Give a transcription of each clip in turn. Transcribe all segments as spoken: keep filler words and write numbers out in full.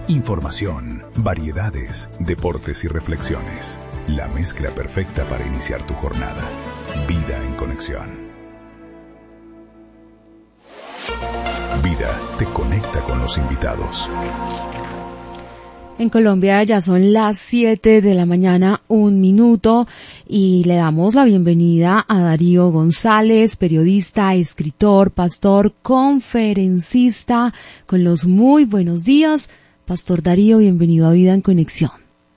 Información, variedades, deportes y reflexiones. La mezcla perfecta para iniciar tu jornada. Vida en conexión. Vida te conecta con los invitados. En Colombia ya son las siete de la mañana, un minuto, y le damos la bienvenida a Darío González, periodista, escritor, pastor, conferencista, con los muy buenos días. Pastor Darío, bienvenido a Vida en Conexión.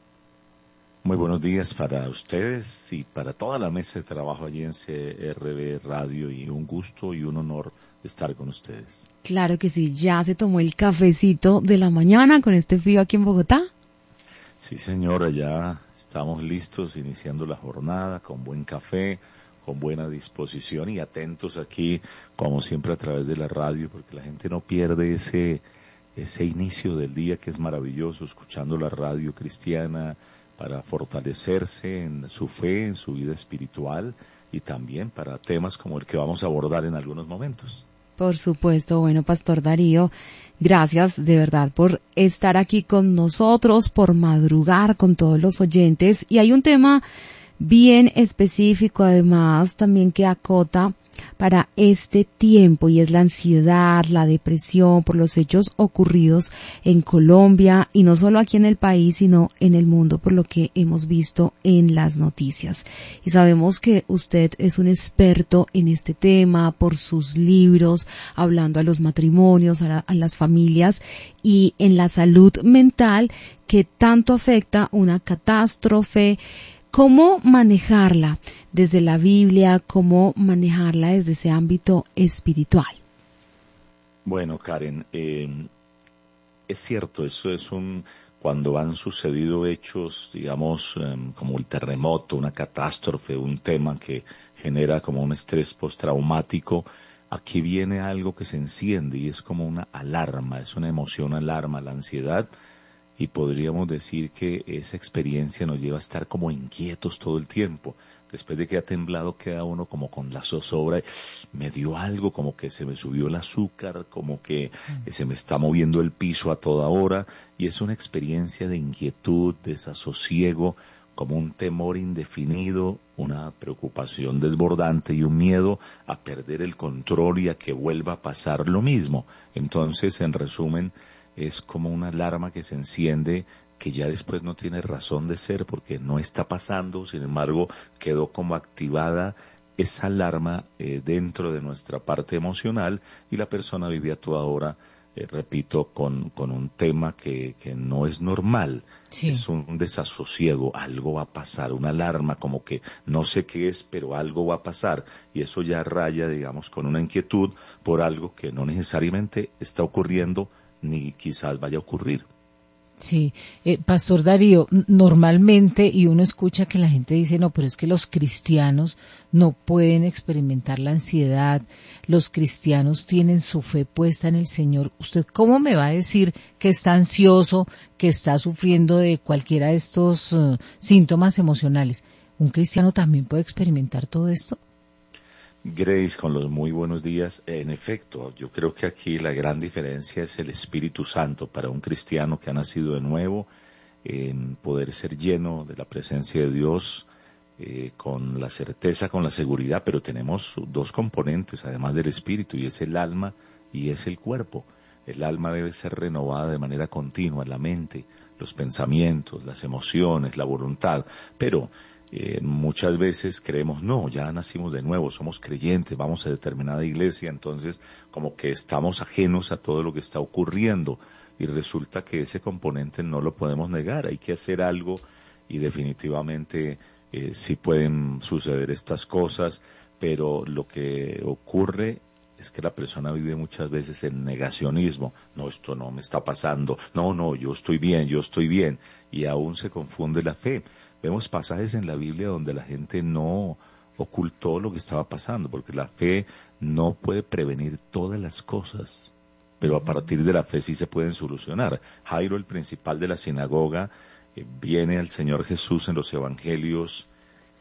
Muy buenos días para ustedes y para toda la mesa de trabajo allí en C R B Radio, y un gusto y un honor estar con ustedes. Claro que sí, ya se tomó el cafecito de la mañana con este frío aquí en Bogotá. Sí, señora, ya estamos listos, iniciando la jornada con buen café, con buena disposición y atentos aquí, como siempre, a través de la radio, porque la gente no pierde ese, ese inicio del día que es maravilloso, escuchando la radio cristiana para fortalecerse en su fe, en su vida espiritual y también para temas como el que vamos a abordar en algunos momentos. Por supuesto. Bueno, Pastor Darío, gracias de verdad por estar aquí con nosotros, por madrugar con todos los oyentes. Y hay un tema bien específico, además, también que acota para este tiempo, y es la ansiedad, la depresión por los hechos ocurridos en Colombia, y no solo aquí en el país, sino en el mundo, por lo que hemos visto en las noticias. Y sabemos que usted es un experto en este tema por sus libros, hablando a los matrimonios, a, la, a las familias y en la salud mental que tanto afecta una catástrofe. ¿Cómo manejarla desde la Biblia? ¿Cómo manejarla desde ese ámbito espiritual? Bueno, Karen, eh, es cierto, eso es un, cuando han sucedido hechos, digamos, eh, como el terremoto, una catástrofe, un tema que genera como un estrés postraumático, aquí viene algo que se enciende y es como una alarma, es una emoción alarma, la ansiedad. Y podríamos decir que esa experiencia nos lleva a estar como inquietos todo el tiempo. Después de que ha temblado, queda uno como con la zozobra. Me dio algo, como que se me subió el azúcar, como que se me está moviendo el piso a toda hora. Y es una experiencia de inquietud, desasosiego, como un temor indefinido, una preocupación desbordante y un miedo a perder el control y a que vuelva a pasar lo mismo. Entonces, en resumen, es como una alarma que se enciende, que ya después no tiene razón de ser porque no está pasando, sin embargo quedó como activada esa alarma eh, dentro de nuestra parte emocional, y la persona vive a toda hora, eh, repito, con, con un tema que, que no es normal. Sí. Es un, un desasosiego, algo va a pasar, una alarma como que no sé qué es, pero algo va a pasar, y eso ya raya, digamos, con una inquietud por algo que no necesariamente está ocurriendo ni quizás vaya a ocurrir. Sí, eh, Pastor Darío, normalmente, y uno escucha que la gente dice, no, pero es que los cristianos no pueden experimentar la ansiedad, los cristianos tienen su fe puesta en el Señor. ¿Usted cómo me va a decir que está ansioso, que está sufriendo de cualquiera de estos uh, síntomas emocionales? ¿Un cristiano también puede experimentar todo esto? Grace, con los muy buenos días. En efecto, yo creo que aquí la gran diferencia es el Espíritu Santo para un cristiano que ha nacido de nuevo, en poder ser lleno de la presencia de Dios, eh, con la certeza, con la seguridad, pero tenemos dos componentes, además del Espíritu, y es el alma y es el cuerpo. El alma debe ser renovada de manera continua, la mente, los pensamientos, las emociones, la voluntad, pero Eh, muchas veces creemos, no, ya nacimos de nuevo, somos creyentes, vamos a determinada iglesia, entonces como que estamos ajenos a todo lo que está ocurriendo, y resulta que ese componente no lo podemos negar, hay que hacer algo, y definitivamente eh, sí pueden suceder estas cosas, pero lo que ocurre es que la persona vive muchas veces en negacionismo. No, esto no me está pasando, no, no, yo estoy bien, yo estoy bien, y aún se confunde la fe. Vemos pasajes en la Biblia donde la gente no ocultó lo que estaba pasando, porque la fe no puede prevenir todas las cosas, pero a partir de la fe sí se pueden solucionar. Jairo, el principal de la sinagoga, eh, viene al Señor Jesús en los evangelios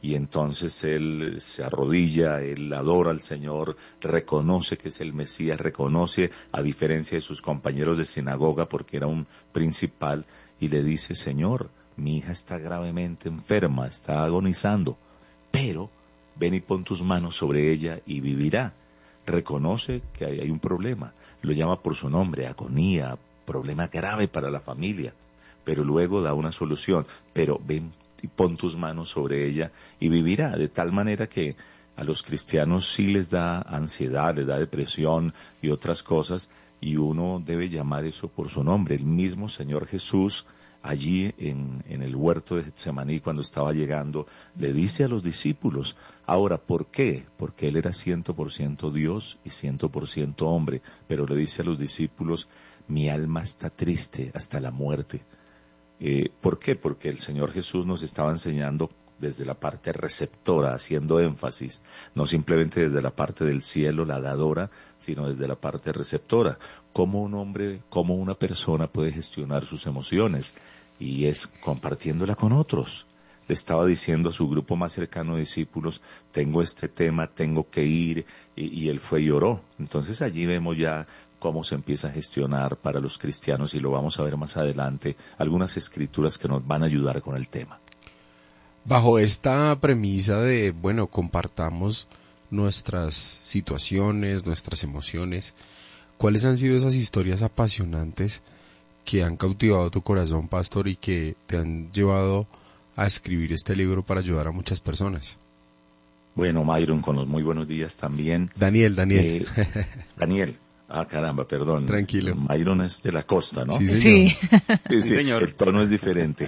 y entonces él se arrodilla, él adora al Señor, reconoce que es el Mesías, reconoce, a diferencia de sus compañeros de sinagoga, porque era un principal, y le dice, Señor, mi hija está gravemente enferma, está agonizando, pero ven y pon tus manos sobre ella y vivirá. Reconoce que hay, hay un problema, lo llama por su nombre, agonía, problema grave para la familia, pero luego da una solución, pero ven y pon tus manos sobre ella y vivirá, de tal manera que a los cristianos sí les da ansiedad, les da depresión y otras cosas, y uno debe llamar eso por su nombre. El mismo Señor Jesús, allí en, en el huerto de Getsemaní, cuando estaba llegando, le dice a los discípulos, ahora, ¿por qué? Porque Él era cien por ciento Dios y cien por ciento hombre, pero le dice a los discípulos, mi alma está triste hasta la muerte. Eh, ¿Por qué? Porque el Señor Jesús nos estaba enseñando desde la parte receptora, haciendo énfasis, no simplemente desde la parte del cielo, la dadora, sino desde la parte receptora. Cómo un hombre, cómo una persona puede gestionar sus emociones, y es compartiéndola con otros. Le estaba diciendo a su grupo más cercano de discípulos, tengo este tema, tengo que ir, y, y él fue y oró. Entonces allí vemos ya cómo se empieza a gestionar para los cristianos, y lo vamos a ver más adelante, algunas escrituras que nos van a ayudar con el tema. Bajo esta premisa de, bueno, compartamos nuestras situaciones, nuestras emociones, ¿cuáles han sido esas historias apasionantes que han cautivado tu corazón, pastor, y que te han llevado a escribir este libro para ayudar a muchas personas? Bueno, Myron, con los muy buenos días también. Daniel, Daniel. Eh, Daniel. Ah, caramba, perdón. Tranquilo. Myron es de la costa, ¿no? Sí, señor. Sí. Sí, sí, señor. El tono es diferente.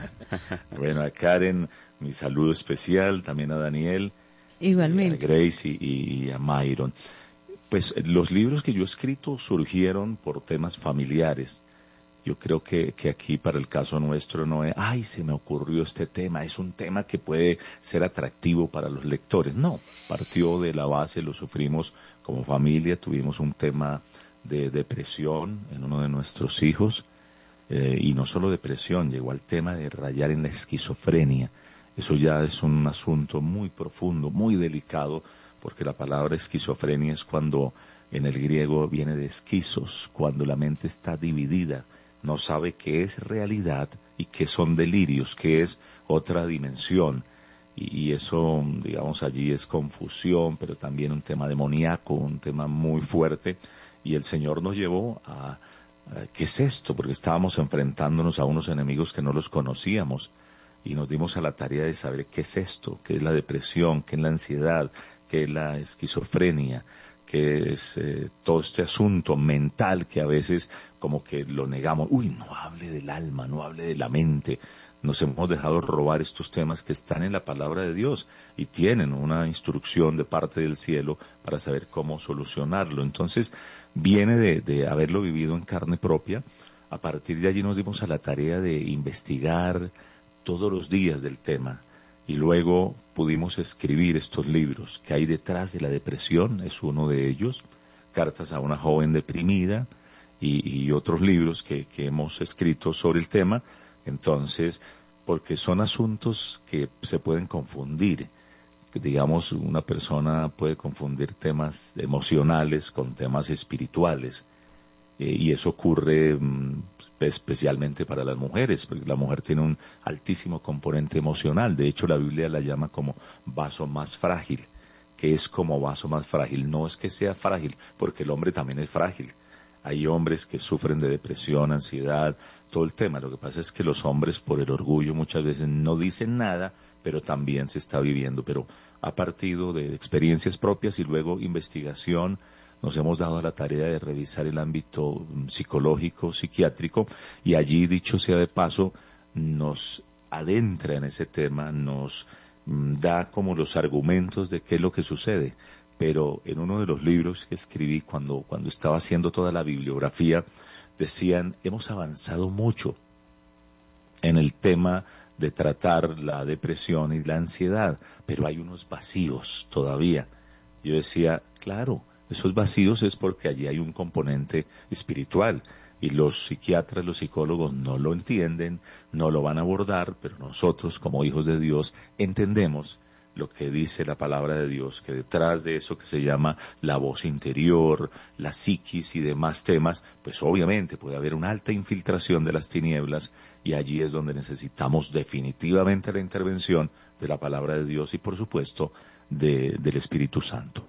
Bueno, a Karen, mi saludo especial, también a Daniel. Igualmente. A Grace y, y a Myron. Pues los libros que yo he escrito surgieron por temas familiares. Yo creo que, que aquí para el caso nuestro no es, ay, se me ocurrió este tema, es un tema que puede ser atractivo para los lectores. No, partió de la base, lo sufrimos como familia, tuvimos un tema de depresión en uno de nuestros hijos, eh, y no solo depresión, llegó al tema de rayar en la esquizofrenia. Eso ya es un asunto muy profundo, muy delicado, porque la palabra esquizofrenia es cuando en el griego viene de esquizos, cuando la mente está dividida, no sabe qué es realidad y qué son delirios, qué es otra dimensión. Y, y eso, digamos, allí es confusión, pero también un tema demoníaco, un tema muy fuerte. Y el Señor nos llevó a, a ¿qué es esto? Porque estábamos enfrentándonos a unos enemigos que no los conocíamos. Y nos dimos a la tarea de saber qué es esto, qué es la depresión, qué es la ansiedad, qué es la esquizofrenia, que es eh, todo este asunto mental que a veces como que lo negamos. Uy, no hable del alma, no hable de la mente. Nos hemos dejado robar estos temas que están en la palabra de Dios y tienen una instrucción de parte del cielo para saber cómo solucionarlo. Entonces viene de, de haberlo vivido en carne propia. A partir de allí nos dimos a la tarea de investigar todos los días del tema. Y luego pudimos escribir estos libros. ¿Qué hay detrás de la depresión? Es uno de ellos. Cartas a una joven deprimida y, y otros libros que, que hemos escrito sobre el tema. Entonces, porque son asuntos que se pueden confundir. Digamos, una persona puede confundir temas emocionales con temas espirituales. Eh, y eso ocurre mmm, especialmente para las mujeres, porque la mujer tiene un altísimo componente emocional. De hecho, la Biblia la llama como vaso más frágil. ¿Qué es como vaso más frágil? No es que sea frágil, porque el hombre también es frágil. Hay hombres que sufren de depresión, ansiedad, todo el tema. Lo que pasa es que los hombres, por el orgullo, muchas veces no dicen nada, pero también se está viviendo. Pero a partir de experiencias propias y luego investigación, nos hemos dado a la tarea de revisar el ámbito psicológico, psiquiátrico, y allí, dicho sea de paso, nos adentra en ese tema, nos da como los argumentos de qué es lo que sucede. Pero en uno de los libros que escribí cuando, cuando estaba haciendo toda la bibliografía, decían, hemos avanzado mucho en el tema de tratar la depresión y la ansiedad, pero hay unos vacíos todavía. Yo decía, claro, esos vacíos es porque allí hay un componente espiritual. y los psiquiatras, los psicólogos no lo entienden, no lo van a abordar, pero nosotros como hijos de Dios entendemos lo que dice la palabra de Dios, que detrás de eso que se llama la voz interior, la psiquis y demás temas, pues obviamente puede haber una alta infiltración de las tinieblas, y allí es donde necesitamos definitivamente la intervención de la palabra de Dios y por supuesto de, del Espíritu Santo.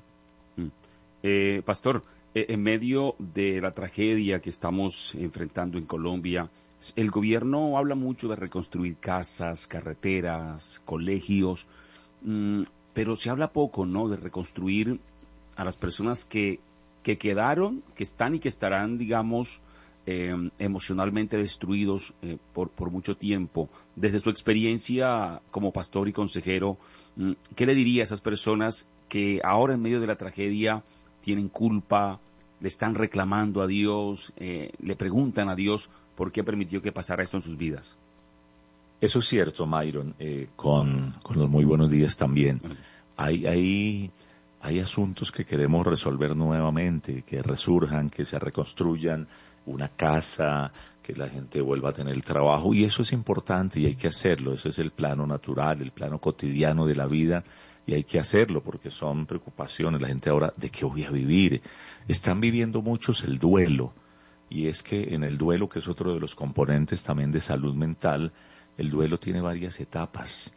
Eh, pastor, eh, en medio de la tragedia que estamos enfrentando en Colombia, el gobierno habla mucho de reconstruir casas, carreteras, colegios, mmm, pero se habla poco, ¿no?, de reconstruir a las personas que, que quedaron, que están y que estarán, digamos, eh, emocionalmente destruidos eh, por, por mucho tiempo. Desde su experiencia como pastor y consejero, mmm, ¿qué le diría a esas personas que ahora en medio de la tragedia tienen culpa, le están reclamando a Dios, eh, le preguntan a Dios por qué permitió que pasara esto en sus vidas? Eso es cierto, Myron, eh, con, con los muy buenos días también. Hay, hay, hay asuntos que queremos resolver nuevamente, que resurjan, que se reconstruyan una casa, que la gente vuelva a tener trabajo, y eso es importante y hay que hacerlo. Ese es el plano natural, el plano cotidiano de la vida, y hay que hacerlo porque son preocupaciones. La gente ahora, ¿de qué voy a vivir? Están viviendo muchos el duelo, y es que en el duelo, que es otro de los componentes también de salud mental, el duelo tiene varias etapas,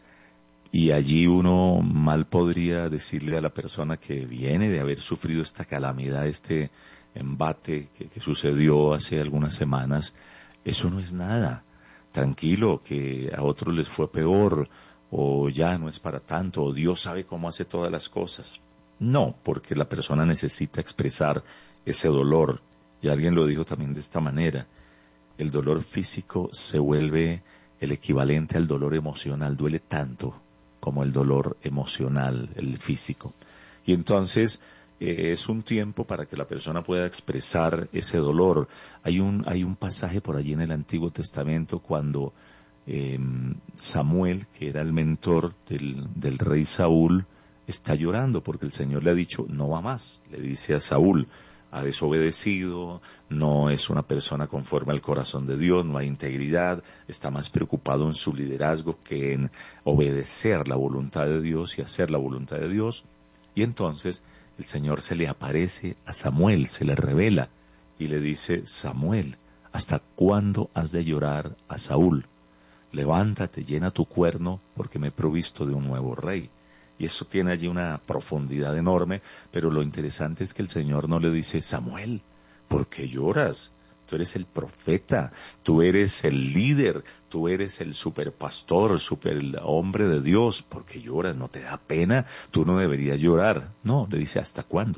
y allí uno mal podría decirle a la persona que viene de haber sufrido esta calamidad, este embate que, que sucedió hace algunas semanas, eso no es nada, tranquilo, que a otros les fue peor, o ya no es para tanto, o Dios sabe cómo hace todas las cosas. No, porque la persona necesita expresar ese dolor, y alguien lo dijo también de esta manera: el dolor físico se vuelve el equivalente al dolor emocional, duele tanto como el dolor emocional, el físico. Y entonces eh, es un tiempo para que la persona pueda expresar ese dolor. Hay un, hay un pasaje por allí en el Antiguo Testamento cuando eh, Samuel, que era el mentor del, del rey Saúl, está llorando porque el Señor le ha dicho, no va más. Le dice a Saúl, ha desobedecido, no es una persona conforme al corazón de Dios, no hay integridad, está más preocupado en su liderazgo que en obedecer la voluntad de Dios y hacer la voluntad de Dios. Y entonces el Señor se le aparece a Samuel, se le revela y le dice, Samuel, ¿hasta cuándo has de llorar a Saúl? Levántate, llena tu cuerno, porque me he provisto de un nuevo rey. Y eso tiene allí una profundidad enorme, pero lo interesante es que el Señor no le dice, Samuel, ¿por qué lloras? Tú eres el profeta, tú eres el líder, tú eres el superpastor, super hombre de Dios, ¿por qué lloras? ¿No te da pena? Tú no deberías llorar. No, le dice, ¿hasta cuándo?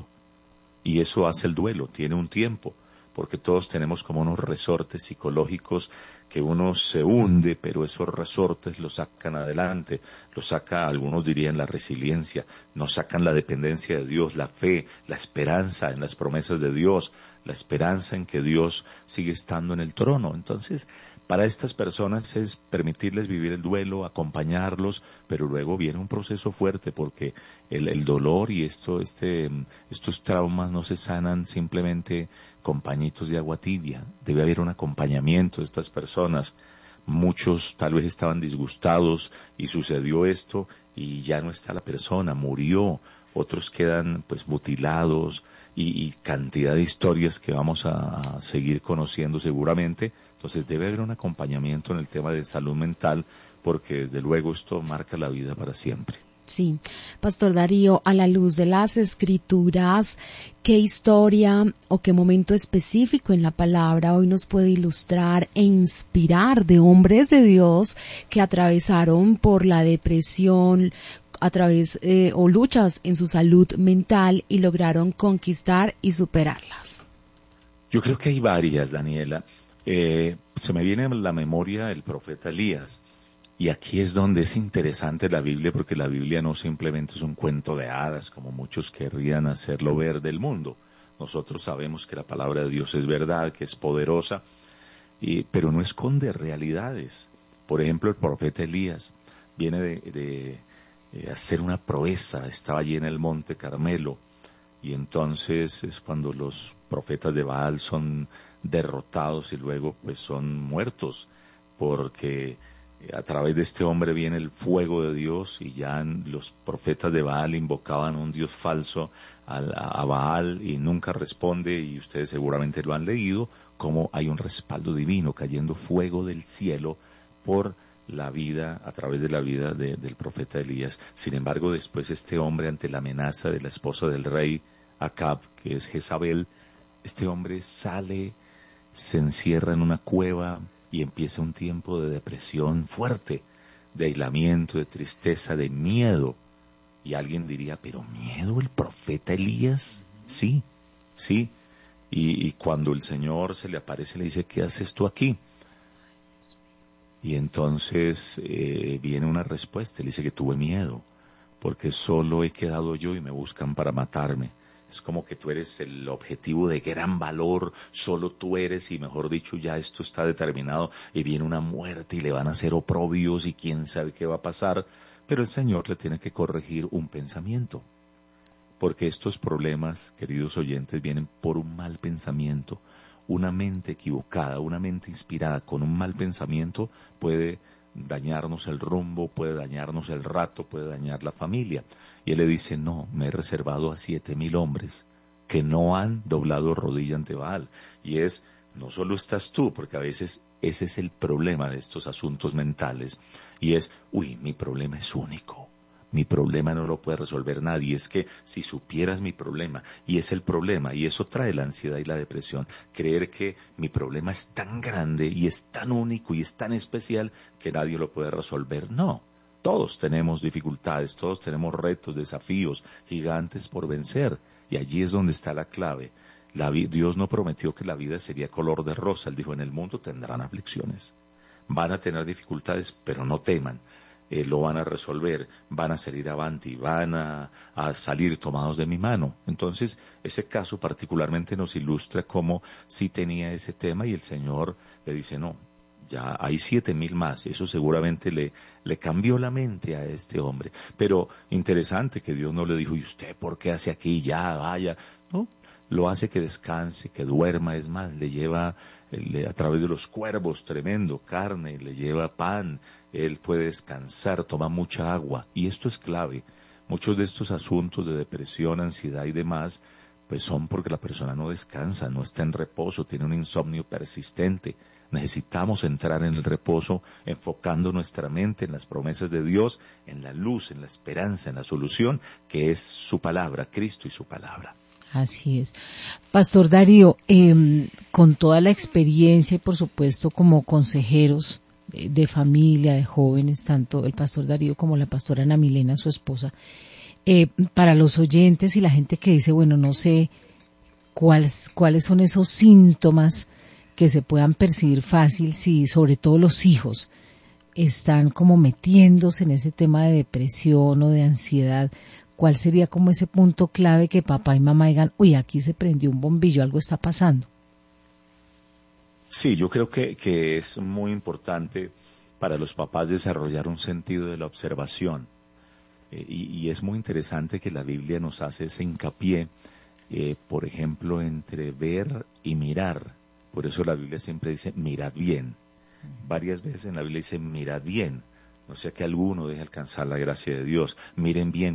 Y eso hace el duelo, tiene un tiempo, porque todos tenemos como unos resortes psicológicos que uno se hunde, pero esos resortes los sacan adelante, los saca, algunos dirían, la resiliencia, nos sacan la dependencia de Dios, la fe, la esperanza en las promesas de Dios, la esperanza en que Dios sigue estando en el trono. Entonces, para estas personas es permitirles vivir el duelo, acompañarlos, pero luego viene un proceso fuerte porque el, el dolor y esto, este, estos traumas no se sanan simplemente con pañitos de agua tibia. Debe haber un acompañamiento de estas personas. Muchos tal vez estaban disgustados y sucedió esto y ya no está la persona, murió. Otros quedan pues mutilados y, y cantidad de historias que vamos a, a seguir conociendo seguramente. Entonces debe haber un acompañamiento en el tema de salud mental porque desde luego esto marca la vida para siempre. Sí, Pastor Darío, a la luz de las Escrituras, ¿qué historia o qué momento específico en la palabra hoy nos puede ilustrar e inspirar de hombres de Dios que atravesaron por la depresión a través eh, o luchas en su salud mental y lograron conquistar y superarlas? Yo creo que hay varias, Daniela. Eh, se me viene a la memoria el profeta Elías. Y aquí es donde es interesante la Biblia, porque la Biblia no simplemente es un cuento de hadas, como muchos querrían hacerlo ver del mundo. Nosotros sabemos que la palabra de Dios es verdad, que es poderosa, y, pero no esconde realidades. Por ejemplo, el profeta Elías viene de, de, de hacer una proeza, estaba allí en el monte Carmelo, y entonces es cuando los profetas de Baal son derrotados y luego pues son muertos, porque a través de este hombre viene el fuego de Dios, y ya los profetas de Baal invocaban a un Dios falso, a, a Baal, y nunca responde, y ustedes seguramente lo han leído, como hay un respaldo divino, cayendo fuego del cielo por la vida, a través de la vida de, del profeta Elías. Sin embargo, después este hombre, ante la amenaza de la esposa del rey Acab, que es Jezabel, este hombre sale, se encierra en una cueva y empieza un tiempo de depresión fuerte, de aislamiento, de tristeza, de miedo. Y alguien diría, ¿pero miedo el profeta Elías? Sí, sí. Y, y cuando el Señor se le aparece, le dice, ¿qué haces tú aquí? Y entonces eh, viene una respuesta, le dice que tuve miedo, porque solo he quedado yo y me buscan para matarme. Es como que tú eres el objetivo de gran valor, solo tú eres, y mejor dicho, ya esto está determinado, y viene una muerte y le van a hacer oprobios y quién sabe qué va a pasar, pero el Señor le tiene que corregir un pensamiento, porque estos problemas, queridos oyentes, vienen por un mal pensamiento. Una mente equivocada, una mente inspirada con un mal pensamiento puede dañarnos el rumbo, puede dañarnos el rato, puede dañar la familia. Y él le dice, no, me he reservado a siete mil hombres que no han doblado rodilla ante Baal. Y es, no solo estás tú, porque a veces ese es el problema de estos asuntos mentales, y es, uy, mi problema es único. Mi problema no lo puede resolver nadie. Es que si supieras mi problema, y es el problema, y eso trae la ansiedad y la depresión, creer que mi problema es tan grande y es tan único y es tan especial que nadie lo puede resolver. No, todos tenemos dificultades, todos tenemos retos, desafíos, gigantes por vencer, y allí es donde está la clave. La vi- Dios no prometió que la vida sería color de rosa. Él dijo, en el mundo tendrán aflicciones, van a tener dificultades, pero no teman. Eh, lo van a resolver, van a salir avanti, van a, a salir tomados de mi mano. Entonces, ese caso particularmente nos ilustra cómo sí tenía ese tema, y el Señor le dice, no, ya hay siete mil más. Eso seguramente le, le cambió la mente a este hombre. Pero interesante que Dios no le dijo, ¿y usted por qué hace aquí? Ya, vaya. No, lo hace que descanse, que duerma. Es más, le lleva le, a través de los cuervos, tremendo, carne, le lleva pan. Él puede descansar, toma mucha agua, y esto es clave. Muchos de estos asuntos de depresión, ansiedad y demás, pues son porque la persona no descansa, no está en reposo, tiene un insomnio persistente. Necesitamos entrar en el reposo, enfocando nuestra mente en las promesas de Dios, en la luz, en la esperanza, en la solución, que es su palabra, Cristo y su palabra. Así es. Pastor Darío, eh, con toda la experiencia y por supuesto como consejeros de familia, de jóvenes, tanto el pastor Darío como la pastora Ana Milena, su esposa, eh, para los oyentes y la gente que dice, bueno, no sé cuáles, cuáles son esos síntomas que se puedan percibir fácil, si sobre todo los hijos están como metiéndose en ese tema de depresión o de ansiedad, ¿cuál sería como ese punto clave que papá y mamá digan, uy, aquí se prendió un bombillo, algo está pasando? Sí, yo creo que, que es muy importante para los papás desarrollar un sentido de la observación. Eh, y, y es muy interesante que la Biblia nos hace ese hincapié, eh, por ejemplo, entre ver y mirar. Por eso la Biblia siempre dice, mirad bien. Varias veces en la Biblia dice, mirad bien. No sea que alguno deje alcanzar la gracia de Dios. Miren bien